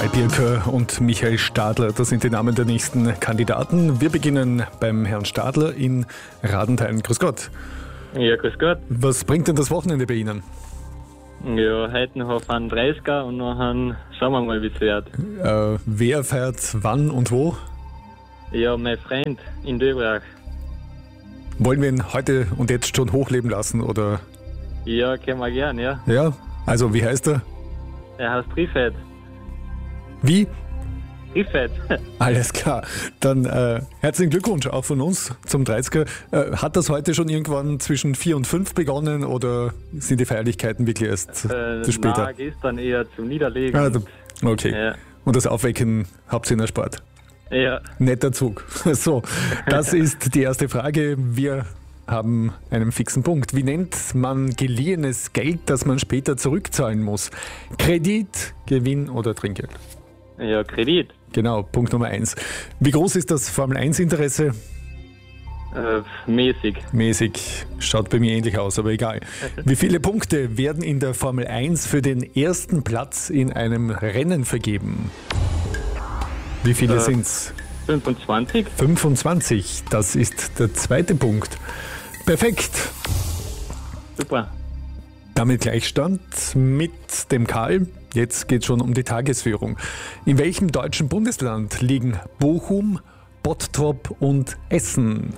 Karl Birker und Michael Stadler, das sind die Namen der nächsten Kandidaten. Wir beginnen beim Herrn Stadler in Radenthein. Grüß Gott. Ja, grüß Gott. Was bringt denn das Wochenende bei Ihnen? Ja, heute noch auf einen 30er und nachher schauen wir mal, wie es wird. Wer fährt wann und wo? Ja, mein Freund in Döbrach. Wollen wir ihn heute und jetzt schon hochleben lassen, oder? Ja, können wir gern, ja. Ja, also wie heißt er? Er heißt Riffet. Wie? Riffet. Alles klar. Dann herzlichen Glückwunsch auch von uns zum 30er. Hat das heute schon irgendwann zwischen 4 und 5 begonnen oder sind die Feierlichkeiten wirklich erst zu später? Nein, gestern eher zum Niederlegen. Also, okay. Ja. Und das Aufwecken habt ihr in der Sport? Ja. Netter Zug. So, das ist die erste Frage. Wir haben einen fixen Punkt. Wie nennt man geliehenes Geld, das man später zurückzahlen muss? Kredit, Gewinn oder Trinkgeld? Ja, Kredit. Genau, Punkt Nummer 1. Wie groß ist das Formel-1-Interesse? Mäßig. Mäßig. Schaut bei mir ähnlich aus, aber egal. Wie viele Punkte werden in der Formel 1 für den ersten Platz in einem Rennen vergeben? Wie viele sind's? 25. 25, das ist der zweite Punkt. Perfekt. Super. Damit Gleichstand mit dem Karl. Jetzt geht es schon um die Tagesführung. In welchem deutschen Bundesland liegen Bochum, Bottrop und Essen?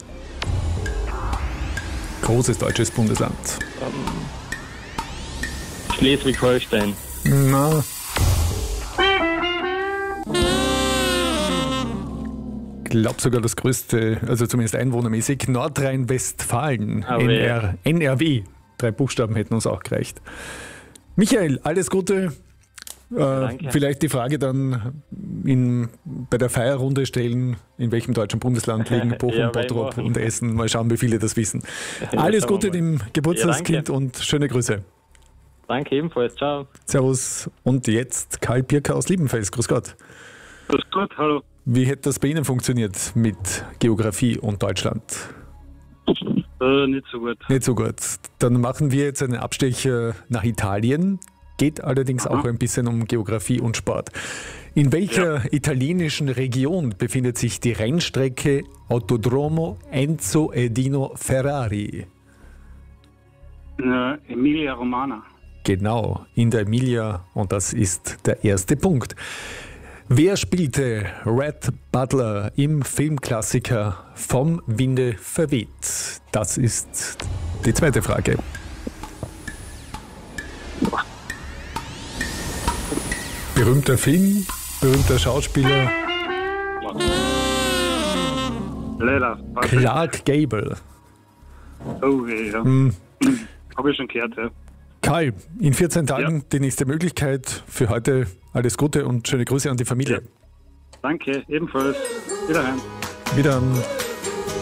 Großes deutsches Bundesland. Schleswig-Holstein. Na. Ich glaube sogar das größte, also zumindest einwohnermäßig, Nordrhein-Westfalen, NRW. 3 Buchstaben hätten uns auch gereicht. Michael, alles Gute. Danke. Vielleicht die Frage dann bei der Feierrunde stellen, in welchem deutschen Bundesland liegen Bochum, Ja, Bottrop machen. und Essen. Mal schauen, wie viele das wissen. Ja, Alles schauen wir Gute mal. dem Geburtstagskind Ja, danke. und schöne Grüße. Danke ebenfalls. Ciao. Servus. Und jetzt Karl Birker aus Liebenfels. Grüß Gott. Grüß Gott, hallo. Wie hätte das bei Ihnen funktioniert mit Geografie und Deutschland? Nicht so gut. Nicht so gut. Dann machen wir jetzt einen Abstecher nach Italien. Geht allerdings auch ein bisschen um Geografie und Sport. In welcher italienischen Region befindet sich die Rennstrecke Autodromo Enzo Edino Ferrari? Emilia Romana. Genau, in der Emilia, und das ist der erste Punkt. Wer spielte Red Butler im Filmklassiker Vom Winde verweht? Das ist die zweite Frage. Berühmter Film, berühmter Schauspieler, Leider. Clark Gable. Oh, ja. Habe ich schon gehört, ja. Karl, in 14 Tagen die nächste Möglichkeit. Für heute alles Gute und schöne Grüße an die Familie. Danke, ebenfalls. Wiederhören. Wieder.